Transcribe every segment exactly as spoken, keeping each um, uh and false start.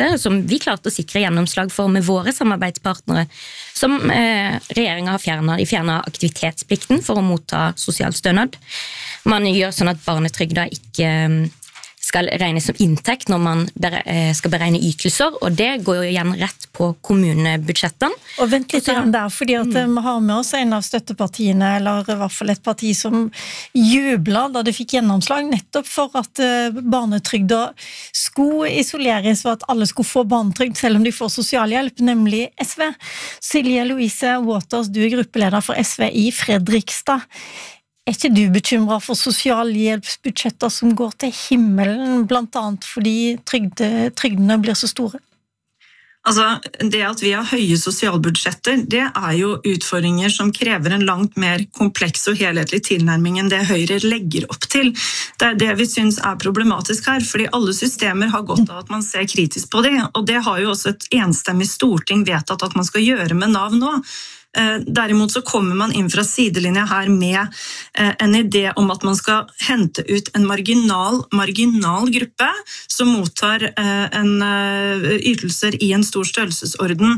dette, som vi klarte å sikre gjennomslag for med våre samarbeidspartnere, som eh, regjeringen har fjernet. De fjernet aktivitetsplikten for å motta sosialstønad. Man gjør sånn at barnetrygda ikke skal regnes som inntekt når man skal beregne ytelser, og det går jo igjen rett på kommunebudsjettene. Og vent litt grann der, fordi at vi har med oss en av støttepartiene, eller i hvert fall et parti som jublet da det fikk gjennomslag, nettopp for at barnetrygda skulle isoleres, og at alle skulle få barnetrygd, selv om de får sosialhjelp, nemlig S V. Silje Louise Waters, du er gruppeleder for S V i Fredrikstad. Er ikke du bekymret for sosialhjelpsbudsjetter som går til himmelen, blant annet fordi trygde, trygdene blir så store? Altså, det at vi har høye sosialbudsjetter, det er jo utfordringer som krever en langt mer kompleks og helhetlig tilnærming enn det Høyre legger opp til. Det er det vi synes er problematisk her, fordi alle systemer har godt av at man ser kritisk på det, og det har jo også et enstemmig storting vedtatt at man skal gjøre med Nav nå. Derimot så kommer man inn fra sidelinja her med en idé om at man skal hente ut en marginal, marginal gruppe som mottar en ytelser i en stor størrelsesorden.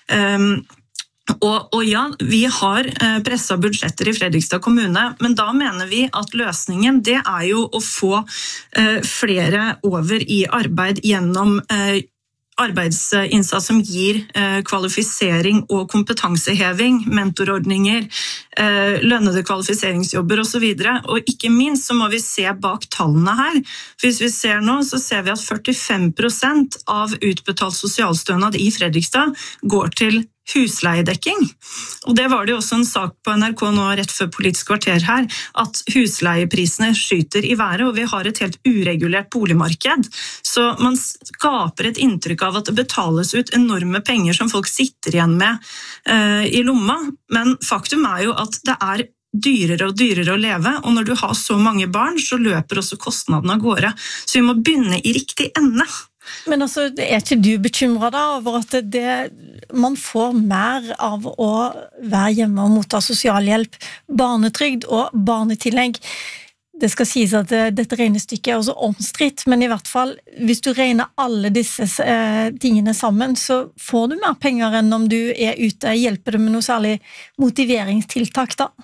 Og, og ja, vi har presset budsjetter i Fredrikstad kommune, men da mener vi at løsningen det er jo å få flere over i arbeid gjennom arbeidsinnsats som gir eh, kvalifisering og kompetanseheving, mentorordninger, eh, lønnede kvalifiseringsjobber og så videre. Og ikke minst så må vi se bak tallene her. For hvis vi ser nå, så ser vi at førtifem prosent av utbetalt sosialstønad i Fredrikstad går til husleiedekking. Og det var det jo også en sak på N R K nå rett før Politisk kvarter her, at husleieprisene skyter i været, og vi har et helt uregulert boligmarked. Så man skaper et inntrykk av at det betales ut enorme penger som folk sitter igjen med eh, i lomma, men faktum er jo at det er dyrere og dyrere å leve, og når du har så mange barn, så løper også kostnadene av gårde. Så vi må begynne i riktig ende. Men altså, er ikke du bekymret da over at det, man får mer av å være hjemme og motta sosialhjelp, barnetrygd og barnetillegg? Det skal sies at dette regnestykket er også omstridt, men i hvert fall, hvis du regner alle disse eh, tingene sammen, så får du mer penger enn om du er ute. Hjelper det med noe særlig motiveringstiltak da?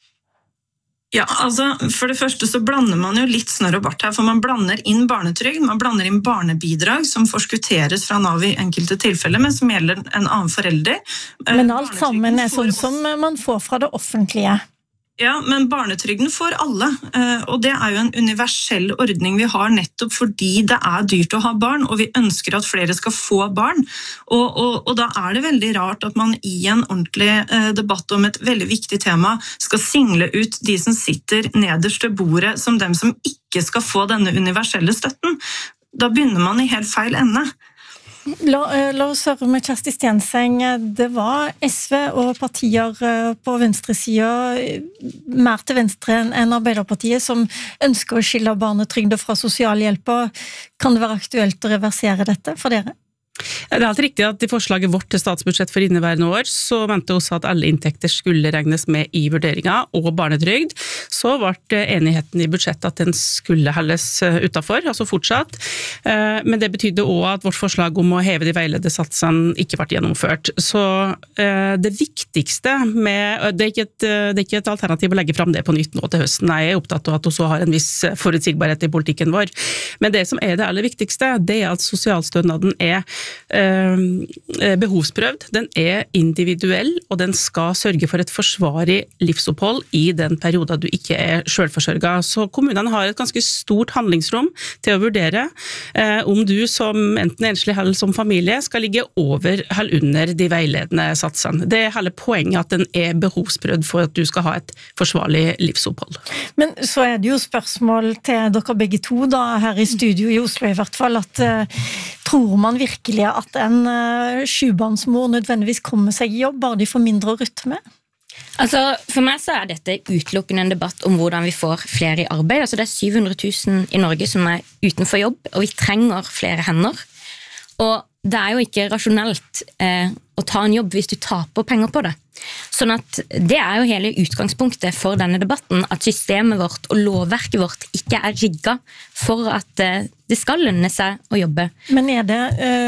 Ja, altså, for det første så blander man jo litt snørr og bart her, for man blander inn barnetrygd, man blander inn barnebidrag som forskutteres fra Nav i enkelte tilfeller, men som gjelder en annen forelder. Men alt sammen er sånn som man får fra det offentlige. Ja, men barnetrygden får alle, og det er jo en universell ordning vi har nettopp fordi det er dyrt å ha barn, og vi ønsker at flere skal få barn. Og, og, og da er det veldig rart at man i en ordentlig debatt om et veldig viktig tema skal single ut de som sitter nederst ved bordet som dem som ikke skal få denne universelle støtten. Da begynner man i helt feil ende. La, la oss høre med Kjersti Stenseng. Det var S V og partier på venstresiden, mer til venstre enn Arbeiderpartiet, som ønsker å skille barnetrygd fra sosialhjelp. Kan det være aktuelt å reversere dette for dere? Det er helt riktig at i forslaget vårt til statsbudsjett for inneværende år så mente også at alle inntekter skulle regnes med i vurderingen og barnetrygd. Så ble enigheten i budsjettet at den skulle helles utenfor, altså fortsatt. Men det betydde også at vårt forslag om å heve de veiledede satsene ikke ble gjennomført. Så det viktigste med, det er ikke et, det er ikke et alternativ å legge fram det på nytt nå til høsten. Jeg er opptatt av at også har en viss forutsigbarhet i politikken vår. Men det som er det aller viktigste, det er at sosialstønaden er behovsprøvd, den er individuell, og den skal sørge for et forsvarlig livsopphold i den perioden du ikke er selvforsørget. Så kommunene har et ganske stort handlingsrom til å vurdere eh, om du som enten enslig eller som familie skal ligge over eller under de veiledende satsene. Det er hele poenget at den er behovsprøvd for at du skal ha et forsvarlig livsopphold. Men så er det jo spørsmål til dere begge to da, her i studio i Oslo i hvert fall, at uh, tror man virkelig at en uh, sjubarnsmor nødvendigvis kommer seg i jobb, bare de får mindre å rutte med? Altså, for meg så er dette utelukkende en debatt om hvordan vi får flere i arbeid. Altså, det er syv hundre tusen i Norge som er utenfor jobb, og vi trenger flere hender. Og det er jo ikke rasjonelt eh, å ta en jobb hvis du taper penger på det. Sånn at det er jo hele utgangspunktet for denne debatten, at systemet vårt og lovverket vårt ikke er rigget for at eh, det skal lønne seg å jobbe. Men er det... Uh